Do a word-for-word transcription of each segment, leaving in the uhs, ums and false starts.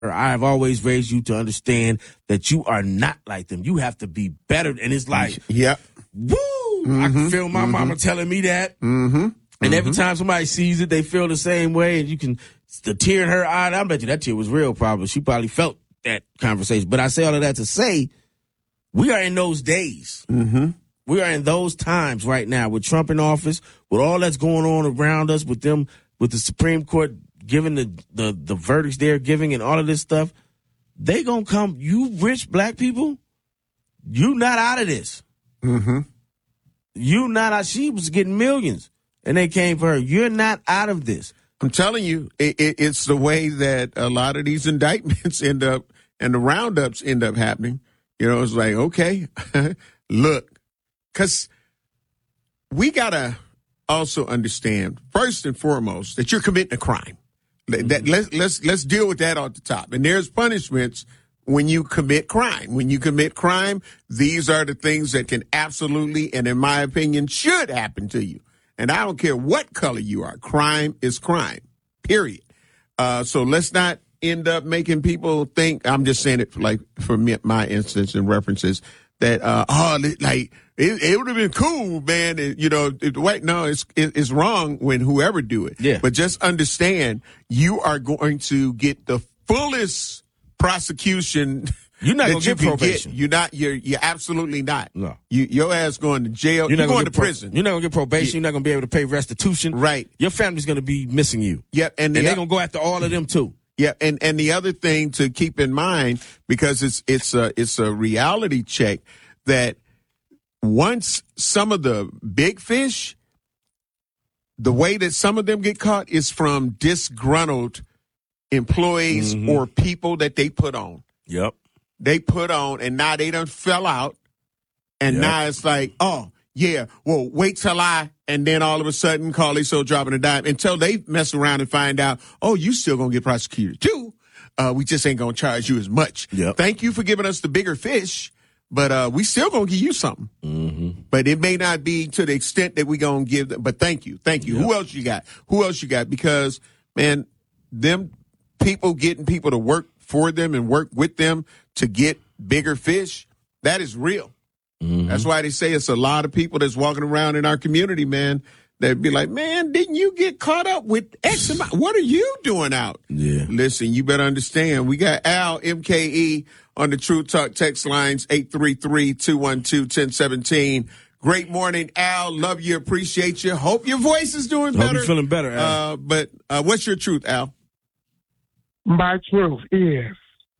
I have always raised you to understand that you are not like them. You have to be better. And it's like, yep. woo! Mm-hmm, I can feel my mm-hmm. mama telling me that. Mm-hmm, and mm-hmm. every time somebody sees it, they feel the same way. And you can, the tear in her eye, I bet you that tear was real probably. She probably felt that conversation. But I say all of that to say, we are in those days. Mm-hmm. We are in those times right now with Trump in office, with all that's going on around us, with them, with the Supreme Court giving the, the, the verdicts they're giving and all of this stuff. They gonna come, you rich black people, you not out of this. Mm-hmm. You not out, she was getting millions and they came for her. You're not out of this. I'm telling you, it, it, it's the way that a lot of these indictments end up and the roundups end up happening. You know, it's like, okay, look, because we got to also understand, first and foremost, that you're committing a crime. Mm-hmm. That, let's, let's, let's deal with that off the top. And there's punishments when you commit crime. When you commit crime, these are the things that can absolutely, and in my opinion, should happen to you. And I don't care what color you are. Crime is crime, period. Uh, so let's not end up making people think, I'm just saying it for like for me, my instance and references, that, uh, oh, like, it, it would have been cool, man. It, you know, it, wait, no, it's, it, it's wrong when whoever do it. Yeah. But just understand you are going to get the fullest prosecution. You're not going to you get probation. Get. You're not, you're, you're absolutely not. No. You, your ass going to jail. You're, you're going to pro- prison. You're not going to get probation. You're not going to be able to pay restitution. Right. Your family's going to be missing you. Yep. And, and the, they're going to go after all of them too. Yeah, and, and the other thing to keep in mind, because it's it's a it's a reality check, that once some of the big fish, the way that some of them get caught is from disgruntled employees mm-hmm. or people that they put on. Yep. They put on, and now they done fell out, and yep. now it's like, oh, yeah, well, wait till I, and then all of a sudden, Carly so dropping a dime until they mess around and find out, oh, you still gonna get prosecuted too. Uh, we just ain't gonna charge you as much. Yep. Thank you for giving us the bigger fish, but uh, we still gonna give you something. Mm-hmm. But it may not be to the extent that we gonna give them. But thank you, thank you. Yep. Who else you got? Who else you got? Because man, them people getting people to work for them and work with them to get bigger fish, that is real. Mm-hmm. That's why they say it's a lot of people that's walking around in our community, man, that'd be like, man, didn't you get caught up with X amount? What are you doing out? Yeah. Listen, you better understand. We got Al, M K E, on the True Talk text lines, eight three three, two one two, one zero one seven. Great morning, Al. Love you, appreciate you. Hope your voice is doing better. Hope you're feeling better, Al. Uh, but uh, what's your truth, Al? My truth is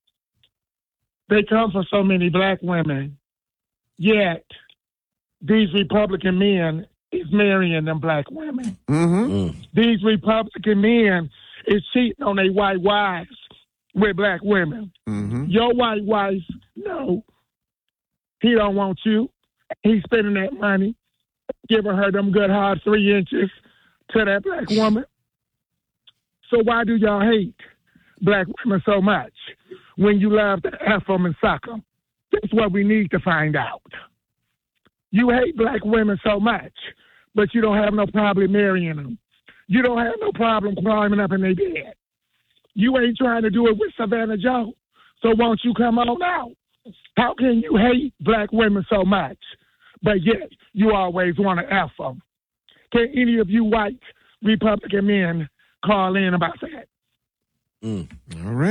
they come for so many black women. Yet, these Republican men is marrying them black women. Mm-hmm. Mm. These Republican men is cheating on their white wives with black women. Mm-hmm. Your white wife, no, he don't want you. He's spending that money, giving her them good hard three inches to that black woman. So why do y'all hate black women so much when you love to F them and suck them? That's what we need to find out. You hate black women so much, but you don't have no problem marrying them. You don't have no problem climbing up in their bed. You ain't trying to do it with Savannah Joe, so won't you come on out? How can you hate black women so much, but yet you always want to F them? Can any of you white Republican men call in about that? Mm. All right.